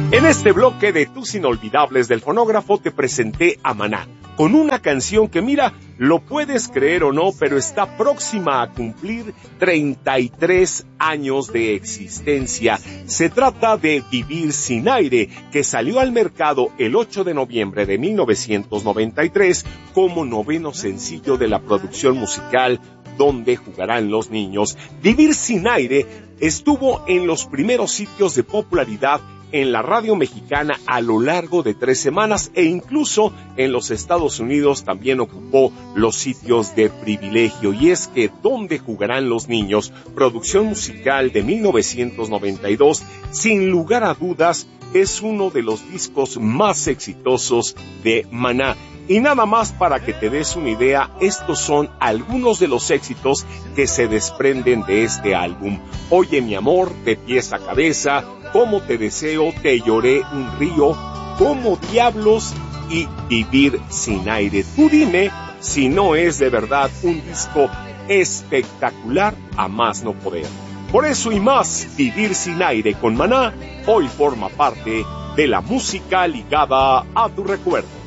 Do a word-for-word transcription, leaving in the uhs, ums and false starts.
En este bloque de Tus Inolvidables del Fonógrafo te presenté a Maná, con una canción que, mira, lo puedes creer o no, pero está próxima a cumplir treinta y tres años de existencia. Se trata de Vivir sin aire, que salió al mercado el ocho de noviembre de mil novecientos noventa y tres como noveno sencillo de la producción musical Donde jugarán los niños. Vivir sin aire estuvo en los primeros sitios de popularidad en la radio mexicana a lo largo de tres semanas e incluso en los Estados Unidos también ocupó los sitios de privilegio. Y es que Donde jugarán los niños, producción musical de mil novecientos noventa y dos, sin lugar a dudas es uno de los discos más exitosos de Maná. Y nada más para que te des una idea, estos son algunos de los éxitos que se desprenden de este álbum. Oye mi amor, de pies a cabeza, Cómo te deseo, Te lloré un río, Como diablos y Vivir sin aire. Tú dime si no es de verdad un disco espectacular a más no poder. Por eso y más, Vivir sin aire con Maná hoy forma parte de la música ligada a tu recuerdo.